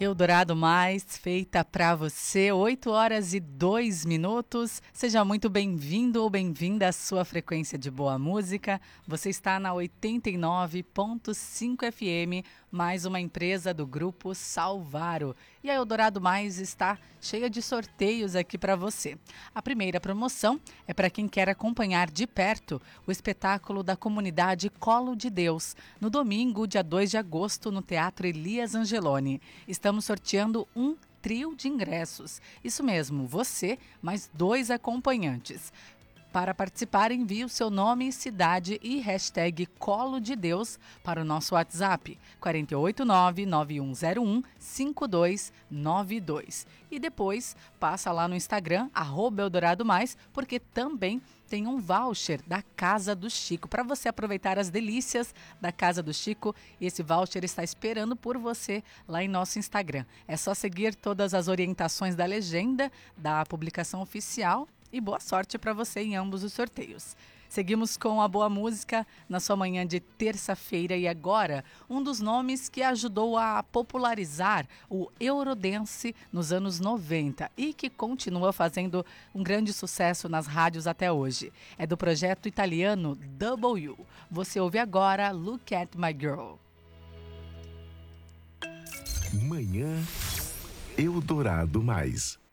Eldorado Mais, feita para você, 8h02. Seja muito bem-vindo ou bem-vinda à sua frequência de boa música. Você está na 89.5 FM, mais uma empresa do Grupo Salvaro. E a Eldorado Mais está cheia de sorteios aqui para você. A primeira promoção é para quem quer acompanhar de perto o espetáculo da comunidade Colo de Deus, no domingo, dia 2 de agosto, no Teatro Elias Angeloni. Estamos sorteando um trio de ingressos. Isso mesmo, você mais 2 acompanhantes. Para participar, envie o seu nome, cidade e hashtag Colo de Deus para o nosso WhatsApp 489-9101-5292. E depois passa lá no Instagram, @Eldorado Mais, porque também tem um voucher da Casa do Chico para você aproveitar as delícias da Casa do Chico. E esse voucher está esperando por você lá em nosso Instagram. É só seguir todas as orientações da legenda da publicação oficial. E boa sorte para você em ambos os sorteios. Seguimos com a boa música na sua manhã de terça-feira e agora um dos nomes que ajudou a popularizar o Eurodance nos anos 90 e que continua fazendo um grande sucesso nas rádios até hoje. É do projeto italiano W. Você ouve agora Look at My Girl. Manhã Eldorado Mais.